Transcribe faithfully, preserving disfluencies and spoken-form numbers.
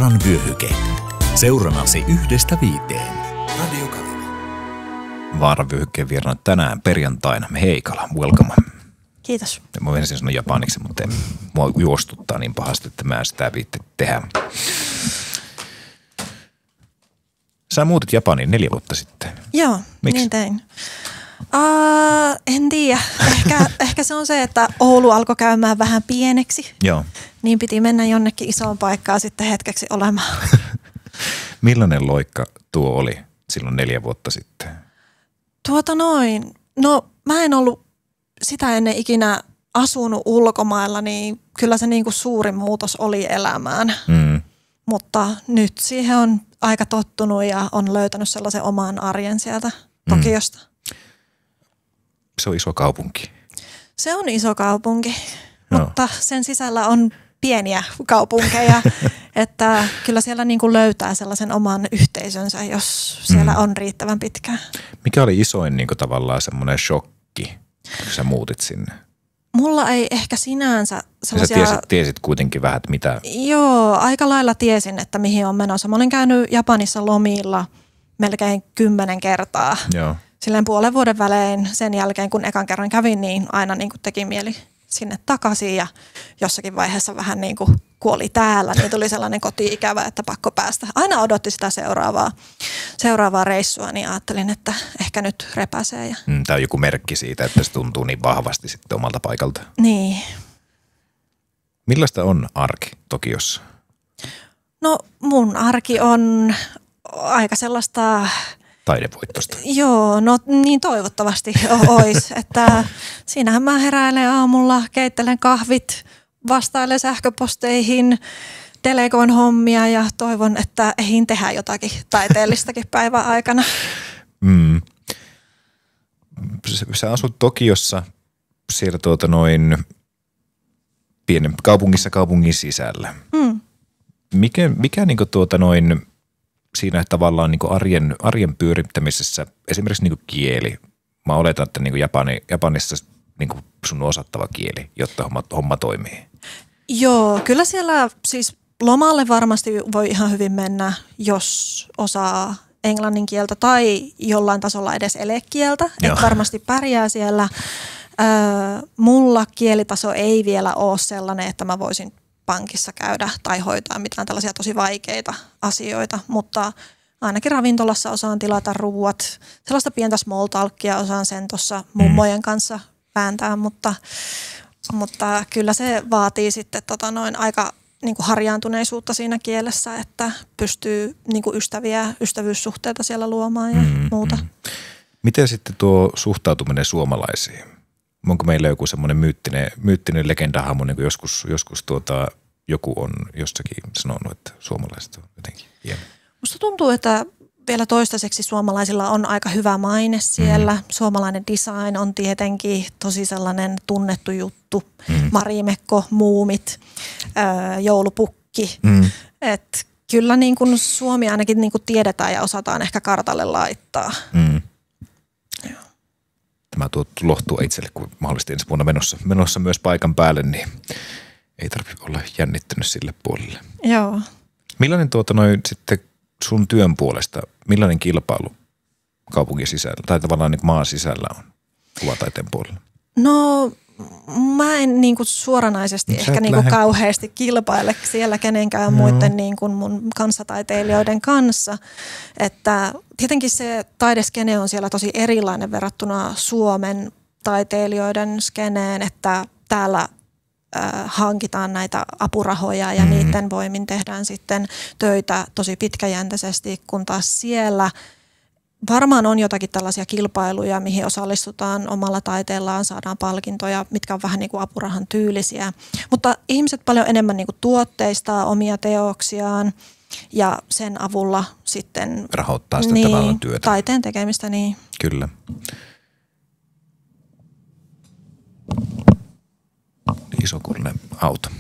Vaaran vyöhyke. Seuranasi yhdestä viiteen. Radio Kavila. Vaaran vyöhykkeen vieraana tänään perjantaina Heikala. Welcome. Kiitos. Mä menisin sanoa japaniksi, mutta mua juostuttaa niin pahasti, että mä en sitä viitte tehdä. Sä muutit Japaniin neljä vuotta sitten. Joo, Miks? niin tein. Uh, en tiedä. Ehkä, ehkä se on se, että Oulu alkoi käymään vähän pieneksi. Joo. Niin piti mennä jonnekin isoon paikkaan sitten hetkeksi olemaan. Millainen loikka tuo oli silloin neljä vuotta sitten? Tuota noin. No mä en ollut sitä ennen ikinä asunut ulkomailla, niin kyllä se niin kuin suurin muutos oli elämään. Mm. Mutta nyt siihen on aika tottunut ja on löytänyt sellaisen oman arjen sieltä Tokiosta. Mm. Se on iso kaupunki. Se on iso kaupunki, Joo. mutta sen sisällä on pieniä kaupunkeja, että kyllä siellä niin kuin löytää sellaisen oman yhteisönsä, jos siellä Mm. on riittävän pitkään. Mikä oli isoin niin kuin tavallaan semmoinen shokki, kun sä muutit sinne? Mulla ei ehkä sinänsä Ja sellaisia... sä tiesit, tiesit kuitenkin vähän, että mitä... Joo, aika lailla tiesin, että mihin on menossa. Mä olin käynyt Japanissa lomilla melkein kymmenen kertaa. Joo. Silleen puolen vuoden välein sen jälkeen, kun ekan kerran kävin, niin aina niin kuin teki mieli sinne takaisin. Ja jossakin vaiheessa vähän niin kuin kuoli täällä, niin tuli sellainen koti-ikävä, että pakko päästä. Aina odotti sitä seuraavaa, seuraavaa reissua, niin ajattelin, että ehkä nyt repäsee. Ja... Mm, tämä on joku merkki siitä, että se tuntuu niin vahvasti sitten omalta paikalta. Niin. Millaista on arki Tokiossa? No mun arki on aika sellaista... Taidevoittosta. Joo, no niin toivottavasti ois, että siinähän mä heräilen aamulla, keittelen kahvit, vastailen sähköposteihin, delegoin hommia ja toivon, että ehdin tehdä jotakin taiteellistakin päivän aikana. Mm. Sä asut Tokiossa siellä tuota noin pienen kaupungissa kaupungin sisällä. Mm. Mikä, mikä niinku tuota noin siinä tavallaan niinku arjen, arjen pyörittämisessä, esimerkiksi niinku kieli, mä oletan, että niinku Japani, Japanissa niinku sun on osattava kieli, jotta homma, homma toimii. Joo, kyllä siellä siis lomalle varmasti voi ihan hyvin mennä, jos osaa englannin kieltä tai jollain tasolla edes elekieltä, että varmasti pärjää siellä. Öö, mulla kielitaso ei vielä ole sellainen, että mä voisin pankissa käydä tai hoitaa mitään tällaisia tosi vaikeita asioita, mutta ainakin ravintolassa osaan tilata ruuat. Sellaista pientä small talkia osaan sen tuossa mummojen kanssa vääntää, mutta, mutta kyllä se vaatii sitten tota noin aika niin kuin harjaantuneisuutta siinä kielessä, että pystyy niin kuin ystäviä, ystävyyssuhteita siellä luomaan ja mm, muuta. Mm. Miten sitten tuo suhtautuminen suomalaisiin? Onko meillä joku semmoinen myyttinen, myyttinen legendahahmo, niin kuin joskus, joskus tuota, joku on jossakin sanonut, että suomalaiset on jotenkin hieno? Musta tuntuu, että vielä toistaiseksi suomalaisilla on aika hyvä maine siellä. Mm. Suomalainen design on tietenkin tosi sellainen tunnettu juttu. Mm. Marimekko, muumit, öö, joulupukki. Mm. Et kyllä niin kuin Suomi ainakin niin kuin tiedetään ja osataan ehkä kartalle laittaa. Mm. Tämä tuo lohtua itselle, kun mahdollisesti ensi vuonna menossa, menossa myös paikan päälle, niin ei tarvitse olla jännittynyt sille puolelle. Joo. Millainen tuota noin sitten sun työn puolesta, millainen kilpailu kaupungin sisällä tai tavallaan niin maan sisällä on kuvataiteen puolella? No mä en niin kuin suoranaisesti Sä ehkä niin kuin kauheasti kilpaile siellä kenenkään no. muiden niin kuin mun kanssataiteilijoiden kanssa. Että tietenkin se taideskene on siellä tosi erilainen verrattuna Suomen taiteilijoiden skeneen, että täällä äh, hankitaan näitä apurahoja ja mm. niiden voimin tehdään sitten töitä tosi pitkäjänteisesti, kun taas siellä varmaan on jotakin tällaisia kilpailuja, mihin osallistutaan omalla taiteellaan, saadaan palkintoja, mitkä on vähän niin kuin apurahan tyylisiä. Mutta ihmiset paljon enemmän niin kuin tuotteistaa omia teoksiaan ja sen avulla sitten rahoittaa sitä niin, tavallaan työtä. Taiteen tekemistä, niin. Kyllä. Isokullinen auto.